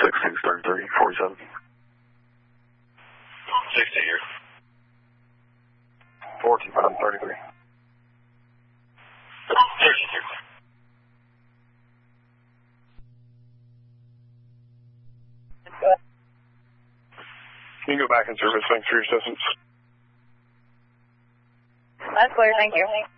6633, 47. 60 here. 1433. 13 here. You can go back in service. Thanks for your assistance. That's clear. Thank you.